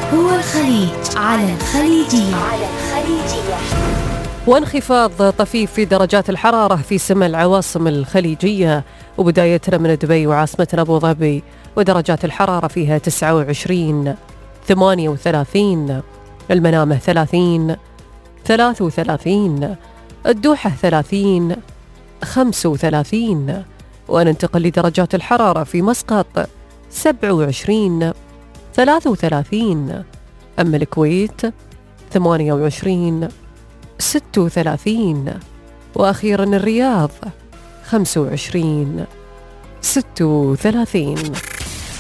هو الخليج على الخليجية. وانخفاض طفيف في درجات الحرارة في سماء العواصم الخليجية، وبدايتنا من دبي وعاصمتنا أبو ظبي، ودرجات الحرارة فيها 29 38، المنامة 30 33، الدوحة 30 35، وننتقل لدرجات الحرارة في مسقط 27 33، أما الكويت 28 36، وأخيرا الرياض 25 36.